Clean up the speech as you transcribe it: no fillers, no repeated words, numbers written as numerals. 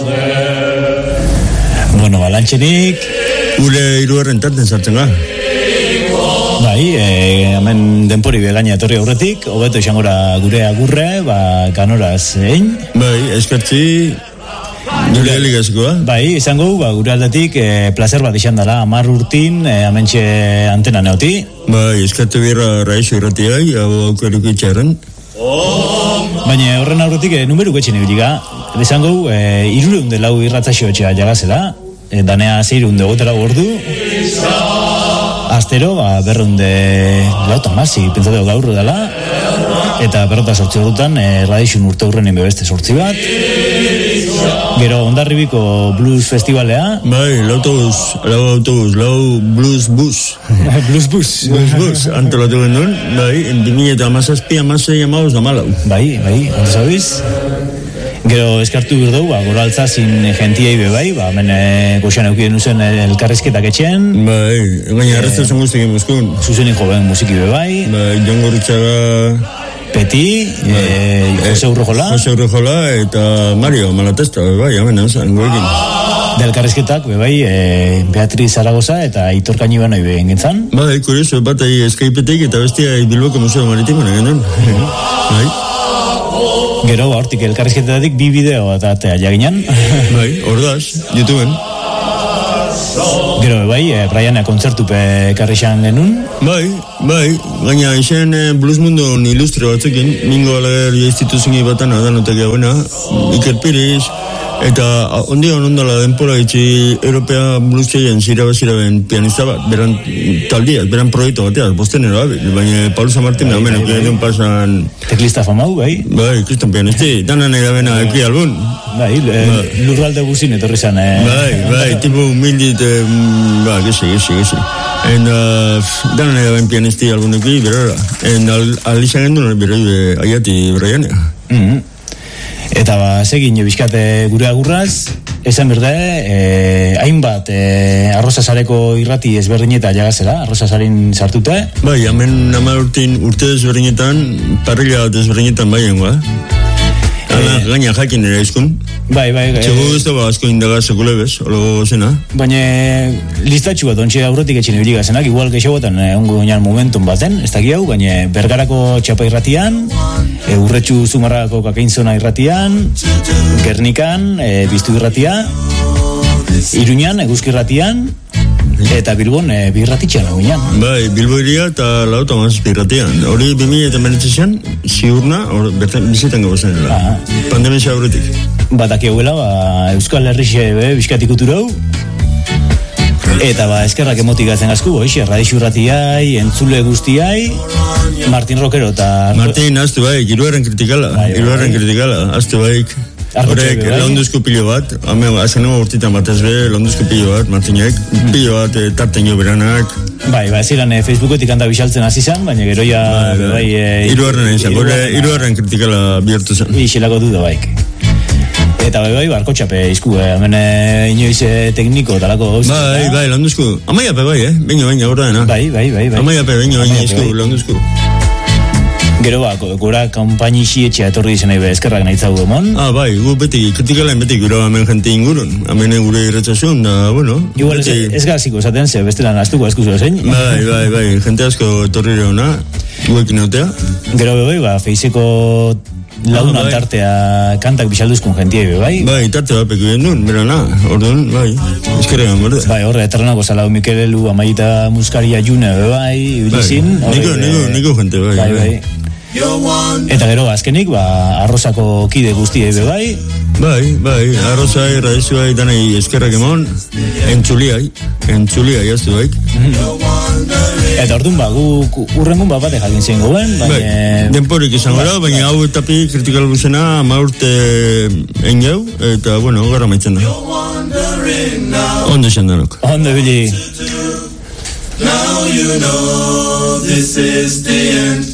Bueno, balantxenik Gure hirugarren tarten sartzen ga. Bai, hemen denpori begaina etorri aurretik, hobeto izangora gure agurre, ganoraz, hein? Bai, eskertzi gure heligazkoa. Bai, izango, gure aldetik placer bat izan dela, 10 urtin, hementxe antena neoti. Bai, eskertu birra raixo irratiai, hau aukeruk itxarren. Baina horren aurretik numeru getxen ebiliga, izango, 304 irratzaxo etxea jagazela, danea 604 ordu, astero, 208 pentsatu gaur dela, eta 208 ordutan radixun urte hurrenen bebeste 8 bat. Gero Hondarribiko Blues Festivalea. Bai, lau blues bus. Blues bus. Antolatu gendun, bai, 2017 Bai, ondo zabiz. Gero eskartu birdu, gora altzazin gentiei bebai, hemen goxan eukiden uzen elkarrizketak etxen. Bai, gaina arreztatzen guztik emuzkun. Zuzenin joven musiki bebai. Bai, Jon Gorritxaga... Peti, Jose Urrejola eta Mario Malatesta, bai, hemen esan, goekin. Delkarrizketak, bebai, Beatriz Zaragoza eta Aitor Kañibano egin gintzan. Bai, kurioso, bat Skypeetik eta bestia Bilboko Museo Maritimo egin bai. Gero, hortik elkarrizketatik 2 bideo eta jaginan. Bai, ordaz, YouTubeen. Gero, bai, Brianak kontzertupe karrixan genuen. Bai, gaina izan blues mundun ilustre batzukin, Mingo Alager instituziongi batan adanotek gauena, Iker Piriz, eta ondion ondala denpora itxi Europea blues txeien zirabaziraben pianista bat, beran taldiaz, beran proiektu bateaz, bostenero abil, baina Paulo San Martin hemen eukidun pasan... Teklista famau, bai? Bai, kriston pianisti, danan egabena euki albun. Bai, lurralde guzin etorri zan. Bai, tipo humildit, gezi. Danan egaben pianisti albunuki, berara. Alizan gendun, beroi, aiati Brianea. Eta segin bizkate gure agurraz, esan berde, hainbat Arrozazareko irrati ezberdineta jagazela, Arrozazarin sartute. Bai, hemen 10 urte ezberdinetan, parrilla ezberdinetan baiengoa. Gaina jakin ere izkun. Bai. Txego guztu asko indaga sekule bez, olo zena. Baina listatxu bat, ontxe aurretik etxen ibiliga zenak, igual geixagotan ongo ginean momentum baten, ez daki hau, baina Bergarako txapa irratian, Urretxu Zumarrako Kakainzona irratian, Gernikan, Biztu irratia, Iruñan, Eguzki irratian, eta Bilbon birratitxean egunean. Bai, Bilbo iria eta Lauta Mazazpi irratian. Hori 2019an, ziurna, bizitan gau zenela. Pandemia aurretik. Batak eguela, Euskal Herrixe bizkatik uturau, eta eskerrak emotik gazen asku, Radixu irratiai, entzule guztiai, Martin Roquero eta... Martin, azte baik, iruaren kritikala, azte baik. Horrek, londuzko pilo bat, azanema urtitan batez be, londuzko pilo bat, Martinek, pilo bat, tarteño beranak. Bai, ziren Facebooketik handa bisaltzen hasi zan, baina gero ja... Iruaren kritikala bihurtu zen. Ixelako duda baik. Eta bai, barkotxape izku, hemen inoiz tekniko talako gauz. Bai, londuzko. Amaiape bai, baina, horra dena. Bai. Amaiape, baina, izku, londuzko. Gero gura kampaini xietxea etorri izan nahi eskerrak nahi zagu emon. Bai, gu beti, kritikalen beti gura hemen jente ingurun. Hemen gure irretxasun, da, bueno. Igual ez gaziko esaten, ze bestelan astuko eskuzo zein. Bai, jente asko etorri reuna, guekin eutea. Gero Feizeko launa tartea kantak bisalduzkun jentiei bai. Bai, tarte bat peku duen, berana, orduan, bai, eskerregan, berde. Bai, horre, eterrenako Salau Mikelelu, Amaita Muskaria June, bai, ibilizin. Niko jente, bai. Eta gero azkenik, Arrozako kide guztiei bai. Bai, Arrozai, Raizuai, danai eskerrak emon, entzuliai, aztu baik. Eta orduan, gu urrengun bate jakin zen goben, baina... Denporik izan gara, baina hau etapi kritikal guzena, maurte engeu, eta, bueno, gara maitzen da. Ondo izan danok. Ondo, Bili. Now you know this is the end.